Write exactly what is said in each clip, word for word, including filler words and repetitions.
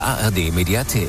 A R D Mediathek.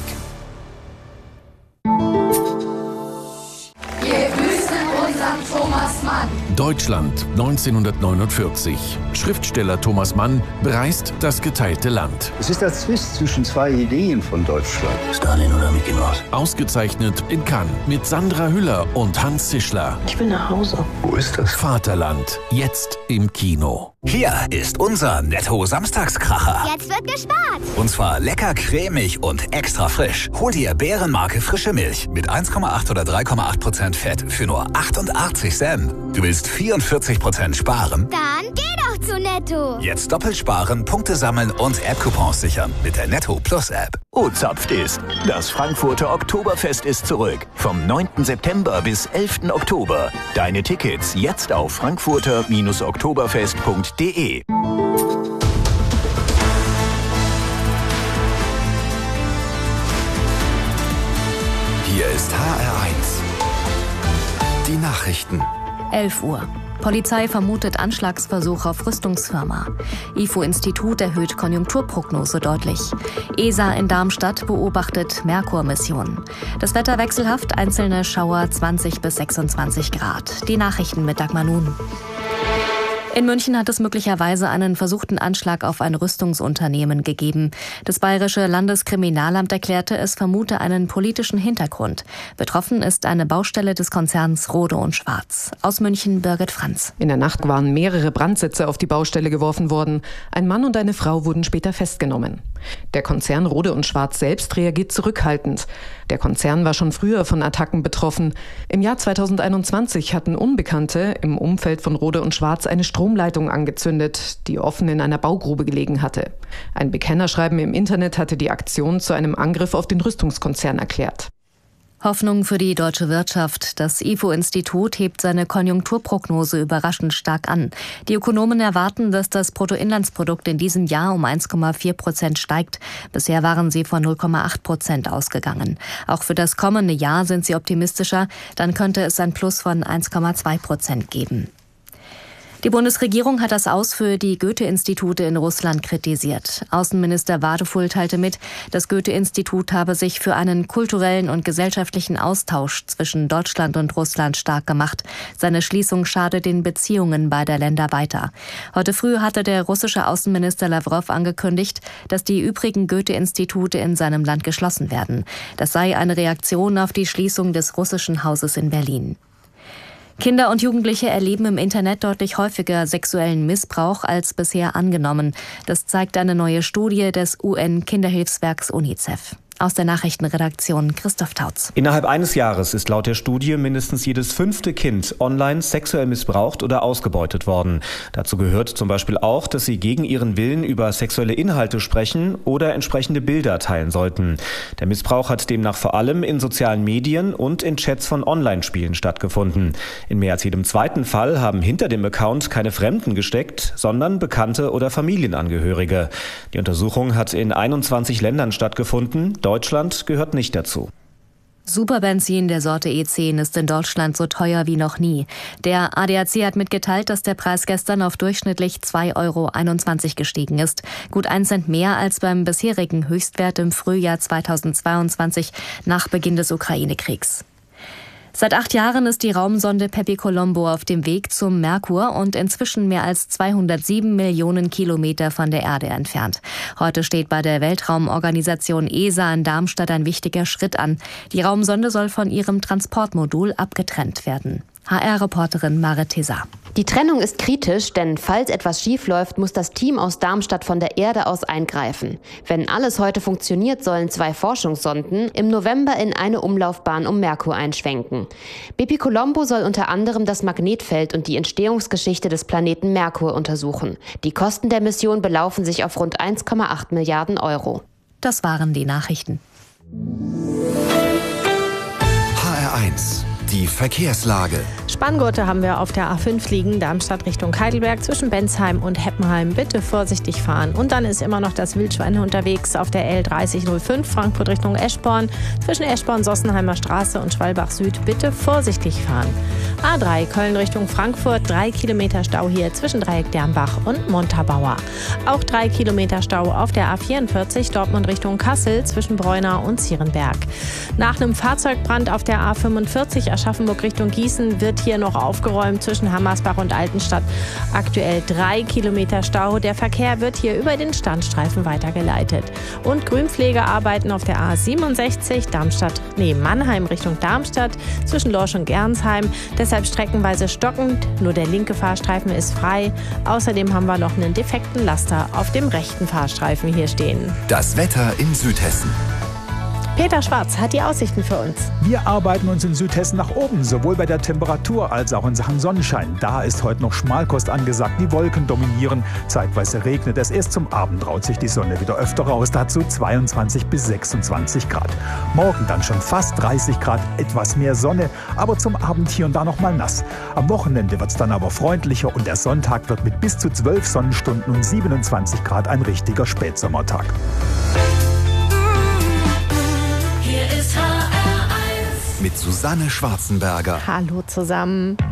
Wir grüßen unseren Thomas Mann. Deutschland neunzehnhundertneunundvierzig. Schriftsteller Thomas Mann bereist das geteilte Land. Es ist der Zwist zwischen zwei Ideen von Deutschland. Stalin oder Mickey Mouse? Ausgezeichnet in Cannes mit Sandra Hüller und Hans Zischler. Ich will nach Hause. Wo ist das? Vaterland, jetzt im Kino. Hier ist unser Netto-Samstagskracher. Jetzt wird gespart. Und zwar lecker cremig und extra frisch. Hol dir Bärenmarke frische Milch mit eins Komma acht oder drei Komma acht Prozent Fett für nur achtundachtzig Cent. Du willst vierundvierzig Prozent sparen? Dann geh doch zu Netto. Jetzt doppelt sparen, Punkte sammeln und App-Coupons sichern mit der Netto Plus App. O-Zapft ist. Das Frankfurter Oktoberfest ist zurück. Vom neunten September bis elften Oktober. Deine Tickets jetzt auf frankfurter oktoberfest punkt de. Hier ist H R eins. Die Nachrichten. elf Uhr. Polizei vermutet Anschlagsversuch auf Rüstungsfirma. I F O-Institut erhöht Konjunkturprognose deutlich. E S A in Darmstadt beobachtet Merkur-Mission. Das Wetter wechselhaft, einzelne Schauer zwanzig bis sechsundzwanzig Grad. Die Nachrichten mit Dagmar Nun. In München hat es möglicherweise einen versuchten Anschlag auf ein Rüstungsunternehmen gegeben. Das Bayerische Landeskriminalamt erklärte, es vermute einen politischen Hintergrund. Betroffen ist eine Baustelle des Konzerns Rohde und Schwarz. Aus München Birgit Franz. In der Nacht waren mehrere Brandsätze auf die Baustelle geworfen worden. Ein Mann und eine Frau wurden später festgenommen. Der Konzern Rohde und Schwarz selbst reagiert zurückhaltend. Der Konzern war schon früher von Attacken betroffen. Im Jahr zweitausendeinundzwanzig hatten Unbekannte im Umfeld von Rohde und Schwarz eine Stromleitung angezündet, die offen in einer Baugrube gelegen hatte. Ein Bekennerschreiben im Internet hatte die Aktion zu einem Angriff auf den Rüstungskonzern erklärt. Hoffnung für die deutsche Wirtschaft. Das I F O-Institut hebt seine Konjunkturprognose überraschend stark an. Die Ökonomen erwarten, dass das Bruttoinlandsprodukt in diesem Jahr um eins Komma vier Prozent steigt. Bisher waren sie von null Komma acht Prozent ausgegangen. Auch für das kommende Jahr sind sie optimistischer. Dann könnte es ein Plus von eins Komma zwei Prozent geben. Die Bundesregierung hat das Aus für die Goethe-Institute in Russland kritisiert. Außenminister Wadefull teilte mit, das Goethe-Institut habe sich für einen kulturellen und gesellschaftlichen Austausch zwischen Deutschland und Russland stark gemacht. Seine Schließung schade den Beziehungen beider Länder weiter. Heute früh hatte der russische Außenminister Lawrow angekündigt, dass die übrigen Goethe-Institute in seinem Land geschlossen werden. Das sei eine Reaktion auf die Schließung des russischen Hauses in Berlin. Kinder und Jugendliche erleben im Internet deutlich häufiger sexuellen Missbrauch als bisher angenommen. Das zeigt eine neue Studie des U N-Kinderhilfswerks UNICEF. Aus der Nachrichtenredaktion Christoph Tautz. Innerhalb eines Jahres ist laut der Studie mindestens jedes fünfte Kind online sexuell missbraucht oder ausgebeutet worden. Dazu gehört zum Beispiel auch, dass sie gegen ihren Willen über sexuelle Inhalte sprechen oder entsprechende Bilder teilen sollten. Der Missbrauch hat demnach vor allem in sozialen Medien und in Chats von Online-Spielen stattgefunden. In mehr als jedem zweiten Fall haben hinter dem Account keine Fremden gesteckt, sondern Bekannte oder Familienangehörige. Die Untersuchung hat in einundzwanzig Ländern stattgefunden. Deutschland gehört nicht dazu. Superbenzin der Sorte E zehn ist in Deutschland so teuer wie noch nie. Der A D A C hat mitgeteilt, dass der Preis gestern auf durchschnittlich zwei Euro einundzwanzig gestiegen ist. Gut ein Cent mehr als beim bisherigen Höchstwert im Frühjahr zweitausendzweiundzwanzig nach Beginn des Ukraine-Kriegs. Seit acht Jahren ist die Raumsonde Pepi Colombo auf dem Weg zum Merkur und inzwischen mehr als zweihundertsieben Millionen Kilometer von der Erde entfernt. Heute steht bei der Weltraumorganisation E S A in Darmstadt ein wichtiger Schritt an. Die Raumsonde soll von ihrem Transportmodul abgetrennt werden. H R-Reporterin Marit Tesa. Die Trennung ist kritisch, denn falls etwas schiefläuft, muss das Team aus Darmstadt von der Erde aus eingreifen. Wenn alles heute funktioniert, sollen zwei Forschungssonden im November in eine Umlaufbahn um Merkur einschwenken. Pepi Colombo soll unter anderem das Magnetfeld und die Entstehungsgeschichte des Planeten Merkur untersuchen. Die Kosten der Mission belaufen sich auf rund eins Komma acht Milliarden Euro. Das waren die Nachrichten. H R eins. Die Verkehrslage. Spanngurte haben wir auf der A fünf liegen, Darmstadt Richtung Heidelberg, zwischen Bensheim und Heppenheim. Bitte vorsichtig fahren. Und dann ist immer noch das Wildschwein unterwegs auf der L dreißig null fünf, Frankfurt Richtung Eschborn, zwischen Eschborn-Sossenheimer Straße und Schwalbach Süd. Bitte vorsichtig fahren. A drei, Köln Richtung Frankfurt, drei Kilometer Stau hier zwischen Dreieck Dernbach und Montabaur. Auch drei Kilometer Stau auf der A vierundvierzig, Dortmund Richtung Kassel, zwischen Breunau und Zierenberg. Nach einem Fahrzeugbrand auf der A fünfundvierzig, Aschaffenburg Richtung Gießen, wird hier noch aufgeräumt zwischen Hammersbach und Altenstadt. Aktuell drei Kilometer Stau. Der Verkehr wird hier über den Standstreifen weitergeleitet. Und Grünpflegearbeiten auf der A siebenundsechzig, Darmstadt, nee, Mannheim Richtung Darmstadt, zwischen Lorsch und Gernsheim. Deshalb streckenweise stockend. Nur der linke Fahrstreifen ist frei. Außerdem haben wir noch einen defekten Laster auf dem rechten Fahrstreifen hier stehen. Das Wetter in Südhessen. Peter Schwarz hat die Aussichten für uns. Wir arbeiten uns in Südhessen nach oben, sowohl bei der Temperatur als auch in Sachen Sonnenschein. Da ist heute noch Schmalkost angesagt, die Wolken dominieren. Zeitweise regnet es, erst zum Abend traut sich die Sonne wieder öfter raus. Dazu zweiundzwanzig bis sechsundzwanzig Grad. Morgen dann schon fast dreißig Grad, etwas mehr Sonne, aber zum Abend hier und da noch mal nass. Am Wochenende wird es dann aber freundlicher und der Sonntag wird mit bis zu zwölf Sonnenstunden und siebenundzwanzig Grad ein richtiger Spätsommertag. Mit Susanne Schwarzenberger. Hallo zusammen.